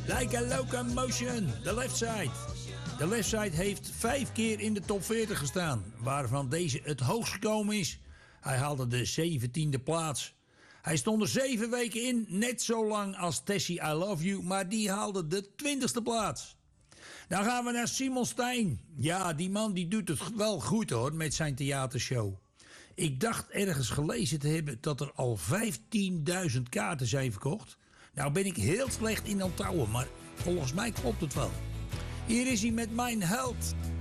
Like a Locomotion, The Left Side. The Left Side heeft 5 keer in de top 40 gestaan, waarvan deze het hoogst gekomen is. Hij haalde de 17e plaats. Hij stond er 7 weken in, net zo lang als Tessie I Love You, maar die haalde de 20e plaats. Dan gaan we naar Simon Stein. Ja, die man die doet het wel goed hoor, met zijn theatershow. Ik dacht ergens gelezen te hebben dat er al 15.000 kaarten zijn verkocht. Nou ben ik heel slecht in onthouden, maar volgens mij klopt het wel. Hier is hij met Mijn Held.